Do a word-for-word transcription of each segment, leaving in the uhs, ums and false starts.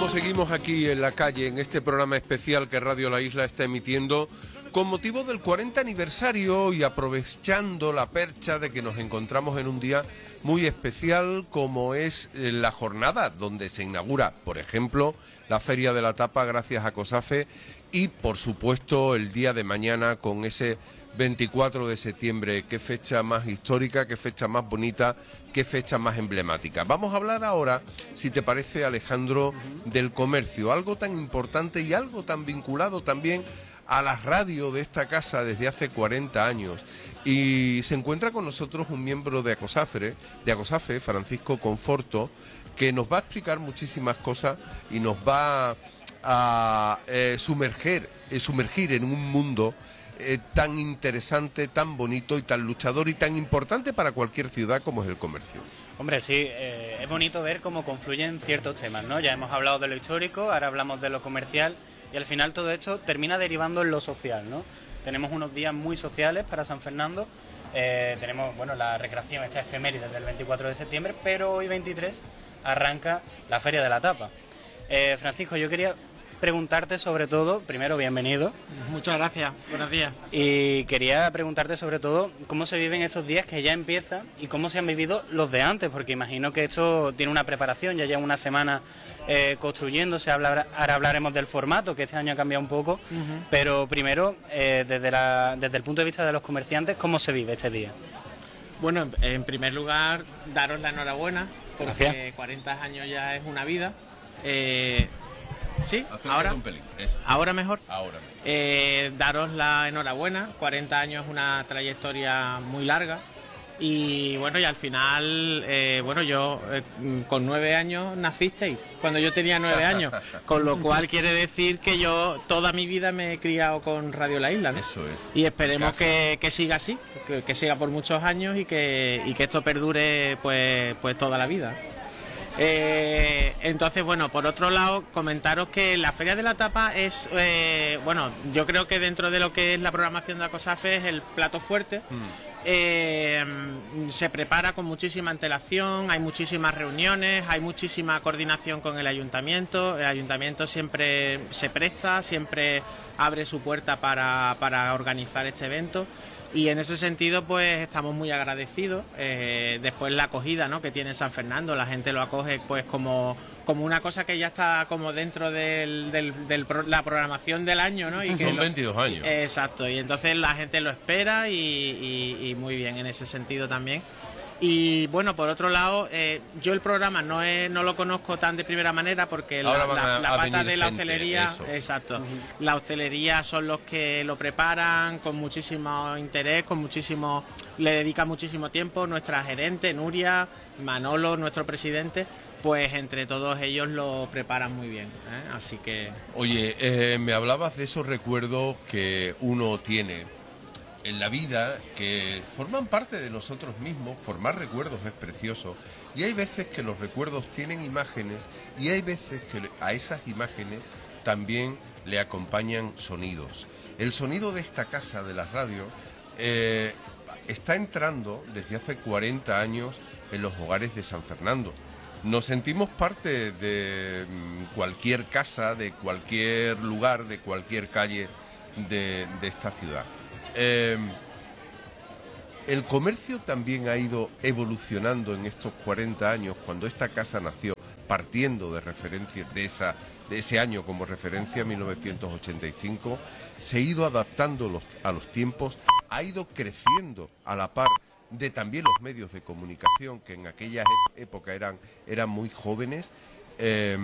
como seguimos aquí en la calle, en este programa especial que Radio La Isla está emitiendo con motivo del cuarenta aniversario y aprovechando la percha de que nos encontramos en un día muy especial como es la jornada donde se inaugura, por ejemplo, la Feria de la Tapa gracias a COSAFE y, por supuesto, el día de mañana con ese veinticuatro de septiembre. Qué fecha más histórica, qué fecha más bonita, qué fecha más emblemática. Vamos a hablar ahora, si te parece, Alejandro, del comercio, algo tan importante y algo tan vinculado también a la radio de esta casa desde hace cuarenta años. Y se encuentra con nosotros un miembro de ACOSAFE, de ACOSAFE, Francisco Conforto, que nos va a explicar muchísimas cosas y nos va a eh, sumergir, eh, sumergir en un mundo eh, tan interesante, tan bonito y tan luchador y tan importante para cualquier ciudad como es el comercio. Hombre, sí, eh, es bonito ver cómo confluyen ciertos temas, ¿no? Ya hemos hablado de lo histórico, ahora hablamos de lo comercial y al final todo esto termina derivando en lo social, ¿no? Tenemos unos días muy sociales para San Fernando, eh, tenemos, bueno, la recreación, esta efeméride del veinticuatro de septiembre, pero hoy veintitrés arranca la Feria de la Tapa. Eh, Francisco, yo quería preguntarte sobre todo, primero, bienvenido. Muchas gracias, buenos días. Y quería preguntarte sobre todo cómo se viven estos días que ya empiezan y cómo se han vivido los de antes, porque imagino que esto tiene una preparación, ya lleva una semana eh, construyéndose, hablar, ahora hablaremos del formato, que este año ha cambiado un poco, uh-huh. Pero primero, eh, desde, la, desde el punto de vista de los comerciantes, ¿cómo se vive este día? Bueno, en primer lugar, daros la enhorabuena, porque Gracias. cuarenta años ya es una vida. Eh, Sí, ahora, un pelín, eso. ahora mejor. Ahora mejor. Eh, daros la enhorabuena, cuarenta años es una trayectoria muy larga y bueno, y al final, eh, bueno, yo eh, con nueve años nacisteis, cuando yo tenía nueve años, con lo cual quiere decir que yo toda mi vida me he criado con Radio La Isla, ¿no? Eso es. Y esperemos que, que siga así, que, que siga por muchos años y que, y que esto perdure pues, pues toda la vida. Eh, entonces, bueno, por otro lado, comentaros que la Feria de la Tapa es, eh, bueno, yo creo que dentro de lo que es la programación de ACOSAFE es el plato fuerte. Mm. Eh, se prepara con muchísima antelación, hay muchísimas reuniones, hay muchísima coordinación con el ayuntamiento. El ayuntamiento siempre se presta, siempre abre su puerta para, para organizar este evento. Y en ese sentido, pues estamos muy agradecidos. Eh, después la acogida, ¿no?, que tiene San Fernando, la gente lo acoge pues como, como una cosa que ya está como dentro de del, del, la programación del año, ¿no? Y que son lo, veintidós años. Y, exacto, y entonces la gente lo espera y, y, y muy bien en ese sentido también. Y bueno, por otro lado, eh, yo el programa no es, no lo conozco tan de primera manera porque la, la, la pata de la hostelería, gente, exacto, uh-huh. La hostelería son los que lo preparan con muchísimo interés, con muchísimo, le dedica muchísimo tiempo. Nuestra gerente, Nuria, Manolo, nuestro presidente, pues entre todos ellos lo preparan muy bien, ¿eh? Así que... Oye, eh, me hablabas de esos recuerdos que uno tiene en la vida, que forman parte de nosotros mismos. Formar recuerdos es precioso y hay veces que los recuerdos tienen imágenes y hay veces que a esas imágenes también le acompañan sonidos. El sonido de esta casa de la radio eh, está entrando desde hace cuarenta años en los hogares de San Fernando. Nos sentimos parte de cualquier casa, de cualquier lugar, de cualquier calle de, de esta ciudad. Eh, el comercio también ha ido evolucionando en estos cuarenta años, cuando esta casa nació, partiendo de referencia de, esa, de ese año como referencia, mil novecientos ochenta y cinco, se ha ido adaptando los, a los tiempos, ha ido creciendo a la par de también los medios de comunicación, que en aquella época eran, eran muy jóvenes, eh,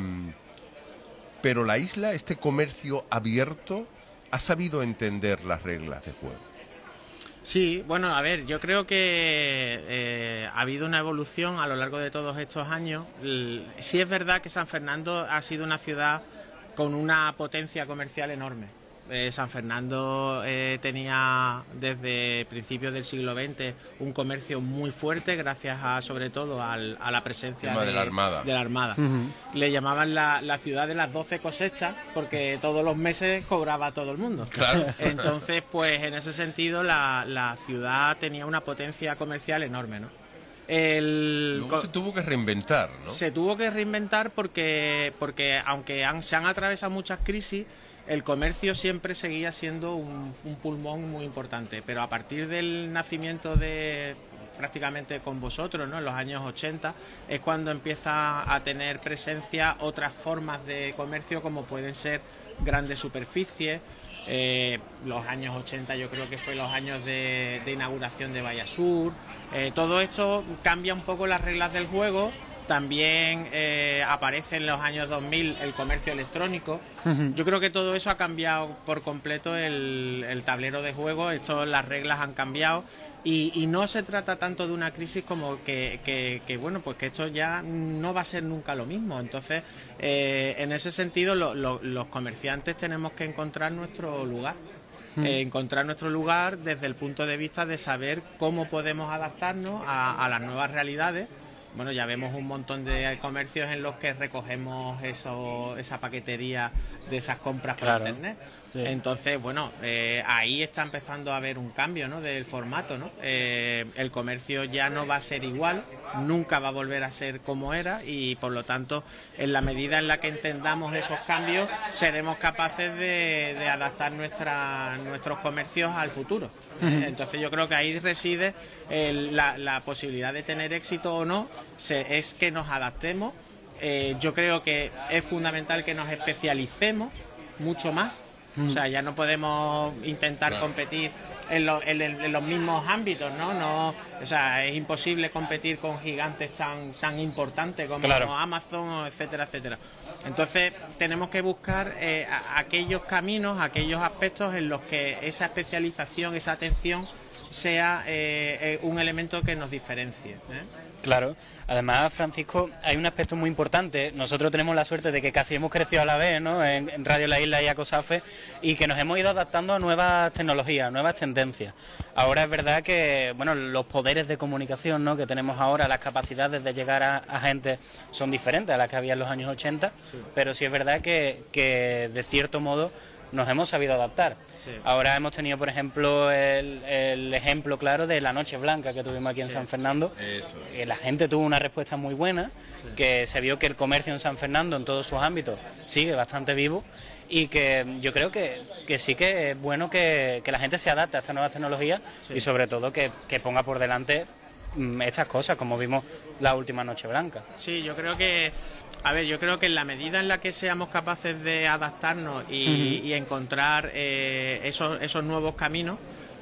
pero la isla, este comercio abierto, ha sabido entender las reglas de juego. Sí, bueno, a ver, yo creo que eh, ha habido una evolución a lo largo de todos estos años. Sí es verdad que San Fernando ha sido una ciudad con una potencia comercial enorme. Eh, San Fernando eh, tenía desde principios del siglo veinte un comercio muy fuerte gracias a, sobre todo al, a la presencia de, de la Armada. De la Armada. Uh-huh. Le llamaban la, la ciudad de las doce cosechas porque todos los meses cobraba todo el mundo. Claro. Entonces, pues en ese sentido la, la ciudad tenía una potencia comercial enorme, ¿no? El... Luego se tuvo que reinventar, ¿no? Se tuvo que reinventar porque, porque aunque han, se han atravesado muchas crisis, el comercio siempre seguía siendo un, un pulmón muy importante. Pero a partir del nacimiento de, prácticamente con vosotros, ¿no?, en los años ochenta, es cuando empieza a tener presencia otras formas de comercio, como pueden ser grandes superficies. Eh, los años ochenta yo creo que fue los años de, de inauguración de Bahía Sur. Eh, todo esto cambia un poco las reglas del juego. También eh, aparece en los años dos mil el comercio electrónico. Yo creo que todo eso ha cambiado por completo el, el tablero de juego. Esto, las reglas han cambiado y, y no se trata tanto de una crisis como que, que, que bueno, pues que esto ya no va a ser nunca lo mismo. Entonces, eh, en ese sentido, lo, lo, los comerciantes tenemos que encontrar nuestro lugar. Eh, encontrar nuestro lugar desde el punto de vista de saber cómo podemos adaptarnos a, a las nuevas realidades. Bueno, ya vemos un montón de comercios en los que recogemos eso, esa paquetería de esas compras por Claro, internet. sí. Entonces, bueno, eh, ahí está empezando a haber un cambio, ¿no?, del formato, ¿no? Eh, el comercio ya no va a ser igual, nunca va a volver a ser como era y, por lo tanto, en la medida en la que entendamos esos cambios, seremos capaces de, de adaptar nuestra, nuestros comercios al futuro. Entonces yo creo que ahí reside el, la, la posibilidad de tener éxito o no, se, es que nos adaptemos. Eh, yo creo que es fundamental que nos especialicemos mucho más. O sea, ya no podemos intentar Claro. competir en, lo, en, en los mismos ámbitos, ¿no? No, o sea, es imposible competir con gigantes tan tan importantes como Claro. Amazon, etcétera, etcétera. Entonces tenemos que buscar eh, a- aquellos caminos, aquellos aspectos en los que esa especialización, esa atención sea eh, eh, un elemento que nos diferencie, ¿eh? Claro, además, Francisco, hay un aspecto muy importante. Nosotros tenemos la suerte de que casi hemos crecido a la vez, ¿no?, en, en Radio La Isla y Acosafe, y que nos hemos ido adaptando a nuevas tecnologías, nuevas tendencias. Ahora es verdad que, bueno, los poderes de comunicación, ¿no?, que tenemos ahora, las capacidades de llegar a, a gente son diferentes a las que había en los años ochenta, sí. Pero sí es verdad que, que de cierto modo nos hemos sabido adaptar. Sí. Ahora hemos tenido, por ejemplo, el, el ejemplo claro de la Noche Blanca que tuvimos aquí en Sí. San Fernando. Eso es. Eh, La gente tuvo una respuesta muy buena, Sí. que se vio que el comercio en San Fernando, en todos sus ámbitos, sigue bastante vivo y que yo creo que, que sí que es bueno que, que la gente se adapte a estas nuevas tecnologías Sí. y sobre todo que, que ponga por delante mm, estas cosas, como vimos la última Noche Blanca. Sí, yo creo que, a ver, yo creo que en la medida en la que seamos capaces de adaptarnos y, Ujú. y encontrar eh, esos, esos nuevos caminos,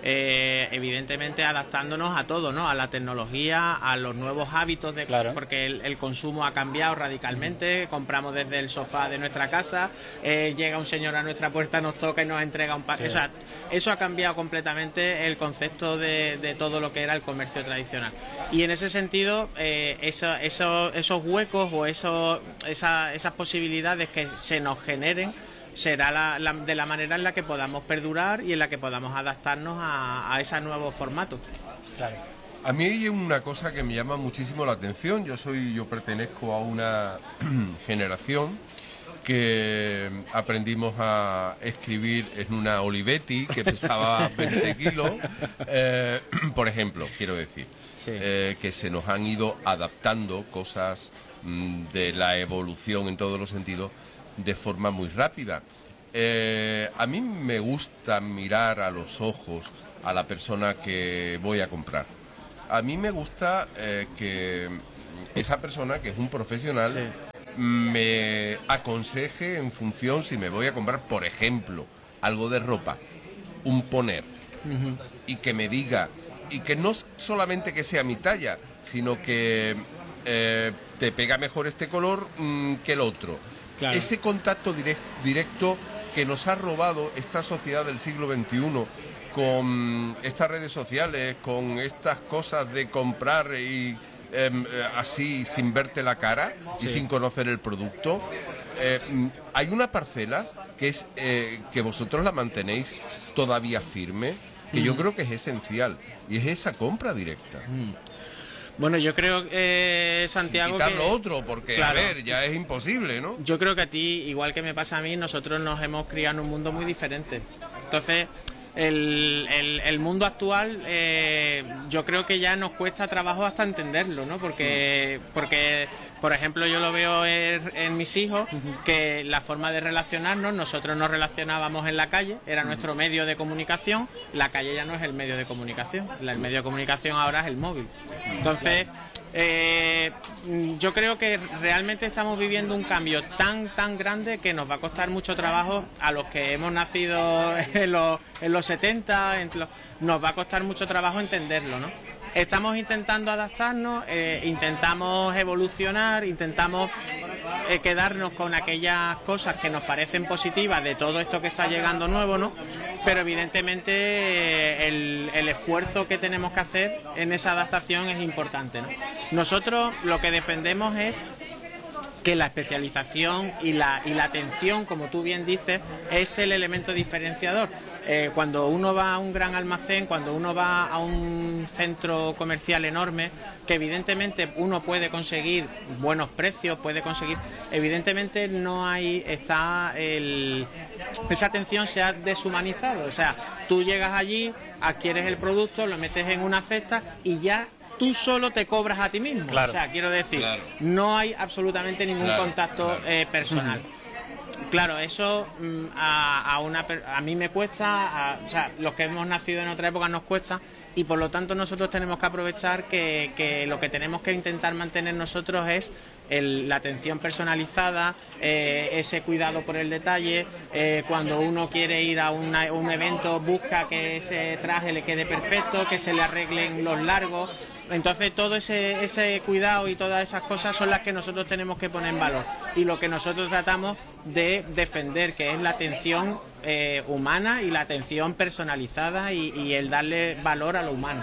eh, evidentemente adaptándonos a todo, ¿no? A la tecnología, a los nuevos hábitos, de, Claro. porque el, el consumo ha cambiado radicalmente, compramos desde el sofá de nuestra casa, eh, llega un señor a nuestra puerta, nos toca y nos entrega un paquete. Sí. O sea, eso ha cambiado completamente el concepto de, de todo lo que era el comercio tradicional. Y en ese sentido, eh, eso- eso- esos huecos o eso, esa- esas posibilidades que se nos generen será la- la- de la manera en la que podamos perdurar y en la que podamos adaptarnos a, a ese nuevo formato. Claro. A mí hay una cosa que me llama muchísimo la atención. Yo soy, yo pertenezco a una generación que aprendimos a escribir en una Olivetti que pesaba veinte kilos, eh, por ejemplo, quiero decir, Sí. eh, que se nos han ido adaptando cosas mm, de la evolución en todos los sentidos de forma muy rápida. Eh, a mí me gusta mirar a los ojos a la persona que voy a comprar. A mí me gusta eh, que esa persona, que es un profesional, Sí. me aconseje en función si me voy a comprar, por ejemplo, algo de ropa, un poner, y que me diga, y que no solamente que sea mi talla, sino que eh, te pega mejor este color mm, que el otro. Claro. Ese contacto direct- directo que nos ha robado esta sociedad del siglo veintiuno con estas redes sociales, con estas cosas de comprar y em, eh, así sin verte la cara y Sí. sin conocer el producto. Eh, mm, hay una parcela que es eh, que vosotros la mantenéis todavía firme, que yo creo que es esencial, y es esa compra directa. Bueno, yo creo, eh, Sin Santiago, quitar que... lo otro, porque, Claro. a ver, ya es imposible, ¿no? Yo creo que a ti, igual que me pasa a mí, nosotros nos hemos criado en un mundo muy diferente. Entonces, el, el, el mundo actual eh, yo creo que ya nos cuesta trabajo hasta entenderlo, ¿no? Porque, porque por ejemplo, yo lo veo en, en mis hijos, que la forma de relacionarnos, nosotros nos relacionábamos en la calle, era nuestro medio de comunicación, la calle ya no es el medio de comunicación, el medio de comunicación ahora es el móvil. Entonces, eh, yo creo que realmente estamos viviendo un cambio tan, tan grande que nos va a costar mucho trabajo a los que hemos nacido en los, en los setenta, en los, nos va a costar mucho trabajo entenderlo, ¿no? Estamos intentando adaptarnos, eh, intentamos evolucionar, intentamos eh, quedarnos con aquellas cosas que nos parecen positivas de todo esto que está llegando nuevo, ¿no? Pero evidentemente eh, el, el esfuerzo que tenemos que hacer en esa adaptación es importante, ¿no? Nosotros lo que defendemos es que la especialización y la, y la atención, como tú bien dices, es el elemento diferenciador. Eh, cuando uno va a un gran almacén, cuando uno va a un centro comercial enorme, que evidentemente uno puede conseguir buenos precios, puede conseguir, evidentemente no hay, está el, esa atención se ha deshumanizado, o sea, tú llegas allí, adquieres el producto, lo metes en una cesta y ya tú solo te cobras a ti mismo. Claro. O sea, quiero decir, claro, no hay absolutamente ningún claro, contacto claro. Eh, personal. Uh-huh. Claro, eso a, a, una, a mí me cuesta, a, o sea, los que hemos nacido en otra época nos cuesta, y por lo tanto nosotros tenemos que aprovechar que, que lo que tenemos que intentar mantener nosotros es el, la atención personalizada, eh, ese cuidado por el detalle, eh, cuando uno quiere ir a una, un evento busca que ese traje le quede perfecto, que se le arreglen los largos. Entonces todo ese, ese cuidado y todas esas cosas son las que nosotros tenemos que poner en valor, y lo que nosotros tratamos de defender, que es la atención eh, humana y la atención personalizada y, y el darle valor a lo humano.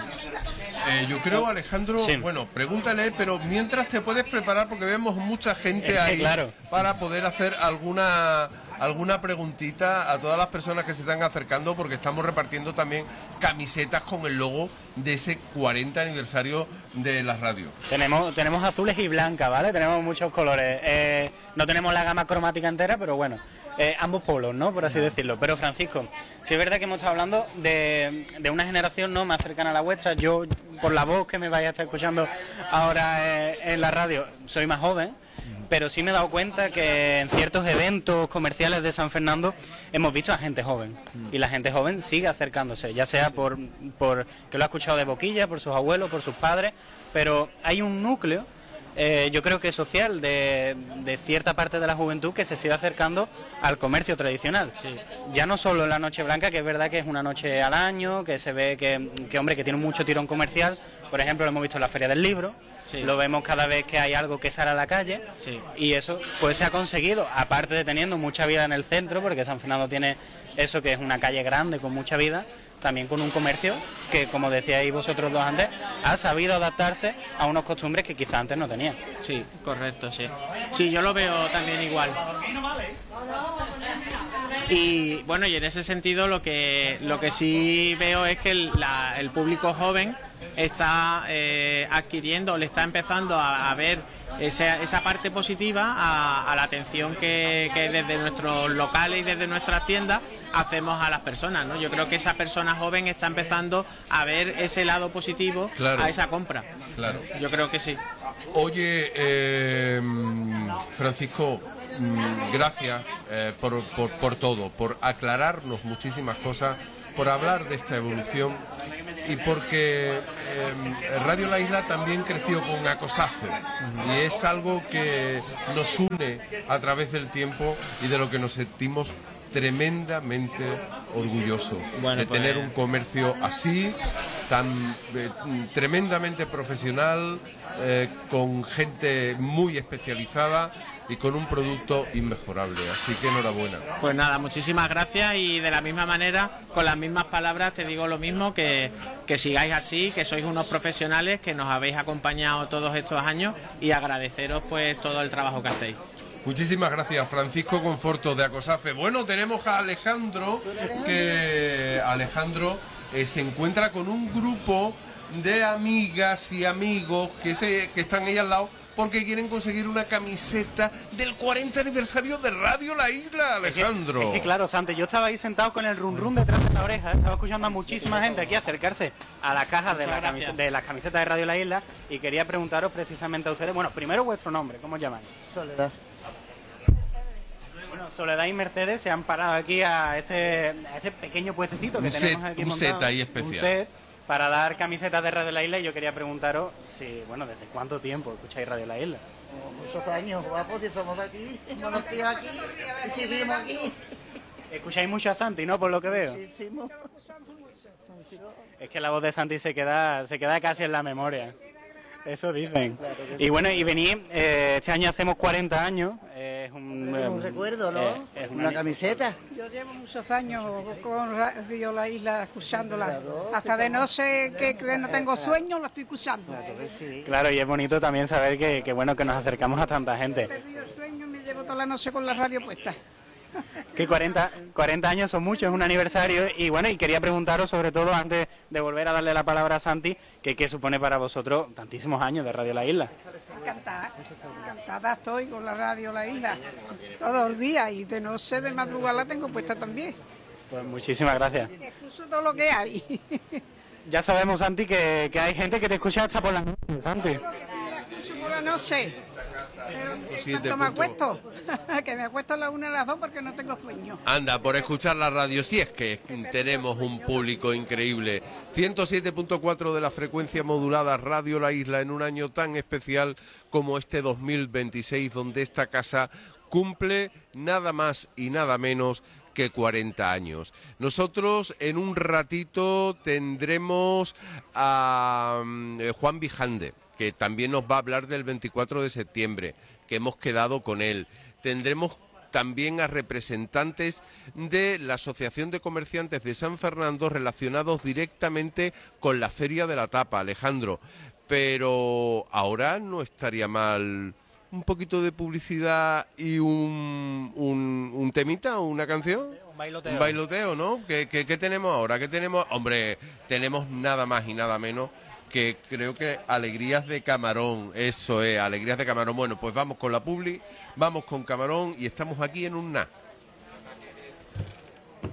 Eh, yo creo, Alejandro, sí. Bueno, pregúntale, pero mientras te puedes preparar porque vemos mucha gente ahí, claro, para poder hacer alguna... alguna preguntita a todas las personas que se están acercando, porque estamos repartiendo también camisetas con el logo de ese cuarenta aniversario de la radio. Tenemos tenemos azules y blancas, ¿vale? Tenemos muchos colores. Eh, no tenemos la gama cromática entera, pero bueno, eh, ambos polos, ¿no? Por así decirlo. Pero Francisco, sí es verdad que hemos estado hablando de, de una generación no más cercana a la vuestra. Yo, por la voz que me vais a estar escuchando ahora eh, en la radio, soy más joven, pero sí me he dado cuenta que en ciertos eventos comerciales de San Fernando hemos visto a gente joven, y la gente joven sigue acercándose, ya sea por, por que lo ha escuchado de boquilla, por sus abuelos, por sus padres, pero hay un núcleo, eh, yo creo que social, de, de cierta parte de la juventud que se sigue acercando al comercio tradicional. Sí. Ya no solo en la Noche Blanca, que es verdad que es una noche al año, que se ve que, que hombre, que tiene mucho tirón comercial. Por ejemplo, lo hemos visto en la Feria del Libro, sí, lo vemos cada vez que hay algo que sale a la calle, sí, y eso pues se ha conseguido, aparte de teniendo mucha vida en el centro, porque San Fernando tiene eso, que es una calle grande con mucha vida, también con un comercio que, como decíais vosotros dos antes, ha sabido adaptarse a unos costumbres que quizá antes no tenía. Sí, correcto, sí. Sí, yo lo veo también igual. Y bueno, y en ese sentido lo que lo que sí veo es que el, la, el público joven está eh, adquiriendo, le está empezando a, a ver esa, esa parte positiva a, a la atención que, que desde nuestros locales y desde nuestras tiendas hacemos a las personas, ¿no? Yo creo que esa persona joven está empezando a ver ese lado positivo, claro, a esa compra. Claro. Yo creo que sí. Oye, eh, Francisco, gracias eh, por, por, por todo, por aclararnos muchísimas cosas, por hablar de esta evolución, y porque eh, Radio La Isla también creció con Acosafe, y es algo que nos une a través del tiempo y de lo que nos sentimos tremendamente orgullosos, bueno, de pues... tener un comercio así, tan eh, tremendamente profesional, eh, con gente muy especializada y con un producto inmejorable, así que enhorabuena. Pues nada, muchísimas gracias, y de la misma manera, con las mismas palabras te digo lo mismo, que, que sigáis así, que sois unos profesionales, que nos habéis acompañado todos estos años, y agradeceros pues todo el trabajo que hacéis. Muchísimas gracias, Francisco Conforto de Acosafe. Bueno, tenemos a Alejandro, que Alejandro eh, se encuentra con un grupo de amigas y amigos que, se, que están ahí al lado, porque quieren conseguir una camiseta del cuarenta aniversario de Radio La Isla, Alejandro. Es que, es que claro, Santi, yo estaba ahí sentado con el run run detrás de la oreja, estaba escuchando a muchísima gente aquí acercarse a la caja de, la camise- de las camisetas de Radio La Isla y quería preguntaros precisamente a ustedes, bueno, primero vuestro nombre, ¿cómo os llamáis? Soledad. Bueno, Soledad y Mercedes se han parado aquí a este, a este pequeño puestecito que Un tenemos set, aquí un montado, set ahí un especial. set para dar camisetas de Radio La Isla y yo quería preguntaros si, bueno, ¿desde cuánto tiempo escucháis Radio La Isla? Muchos años, guapos, y somos de aquí, conocidos aquí, y seguimos aquí. Escucháis mucho a Santi, ¿no? Por lo que veo. Muchísimo. Es que la voz de Santi se queda, se queda casi en la memoria. Eso dicen. Y bueno, y venís, eh, este año hacemos cuarenta años. eh, es un, Es un eh, recuerdo, ¿no? eh, es Una camiseta. Yo llevo muchos años con Radio La Isla escuchándola. Claro, Hasta de no sé que, que no tengo sueño, la estoy escuchando. Claro que sí. Claro, y es bonito también saber que, que bueno que nos acercamos a tanta gente. Perdí el sueño, me llevo toda la noche con la radio puesta. Que cuarenta, cuarenta años son muchos, es un aniversario. Y bueno, y quería preguntaros sobre todo, antes de volver a darle la palabra a Santi, que qué supone para vosotros tantísimos años de Radio La Isla. Encantada, encantada estoy con la radio La Isla todos los días y de no sé de madrugada la tengo puesta también. Pues muchísimas gracias. Escucho todo lo que hay. Ya sabemos, Santi, que, que hay gente que te escucha hasta por las noches, Santi. La escucho por la noche. Pero Siete ¿cuánto me puntos. acuesto? Que me acuesto a las una a las dos porque no tengo sueño. Anda, por escuchar la radio, si es que tenemos un público increíble. ciento siete punto cuatro de la frecuencia modulada Radio La Isla en un año tan especial como este dos mil veintiséis, donde esta casa cumple nada más y nada menos que cuarenta años. Nosotros en un ratito tendremos a mm, eh, Juan Vijande, que también nos va a hablar del veinticuatro de septiembre, que hemos quedado con él. Tendremos también a representantes de la Asociación de Comerciantes de San Fernando relacionados directamente con la Feria de la Tapa, Alejandro. Pero ahora no estaría mal un poquito de publicidad y un, un, un temita, una canción. Un bailoteo. Un bailoteo, ¿no? ¿Qué, qué, qué tenemos ahora? ¿Qué tenemos? Hombre, tenemos nada más y nada menos que creo que Alegrías de Camarón. Eso es, Alegrías de Camarón. Bueno, pues vamos con la publi, vamos con Camarón y estamos aquí en un na.